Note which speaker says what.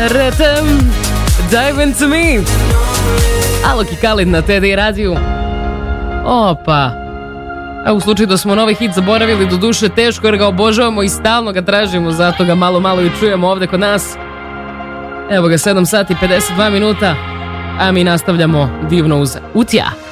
Speaker 1: Rhythm, dive into me. Alok i Khalid na TD radiju. Opa. A u slučaju da smo novi hit zaboravili, do duše teško jer ga obožavamo i stalno ga tražimo, zato ga malo i čujemo ovde kod nas. Evo ga, 7 sati 52 minuta, a mi nastavljamo divno uz Utja.